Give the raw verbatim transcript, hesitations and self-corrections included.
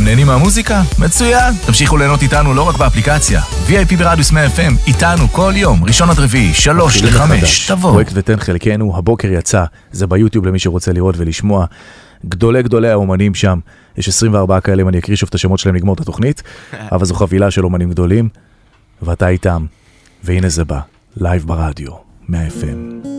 נהנים מהמוזיקה? מצוין! תמשיכו ליהנות איתנו לא רק באפליקציה. וי איי פי ברדיוס מאה אף אם, איתנו כל יום, ראשון עד רביעי, שלוש לחמש, תבוא. פרויקט ותן חלקנו, הבוקר יצא, זה ביוטיוב למי שרוצה לראות ולשמוע. גדולי גדולי האומנים שם, יש עשרים וארבעה כאלה, אם אני אקריא שוב את השמות שלהם לגמור את התוכנית, אבל זו חבילה של אומנים גדולים, ואתה איתם, והנה זה בא, לייב ברדיו, מאה אף אם.